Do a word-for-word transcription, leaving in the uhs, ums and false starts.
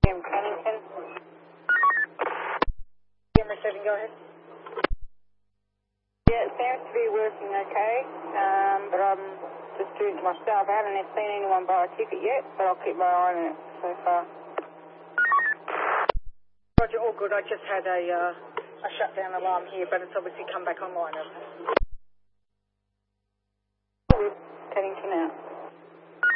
Jim Pennington. Jim receiving, go ahead. Yeah, it seems to be working okay, um, but I'm just doing it myself. I haven't seen anyone buy a ticket yet, but I'll keep my eye on it so far. Roger, all good. I just had a, uh, a shutdown alarm here, but it's obviously come back online. Paddington out.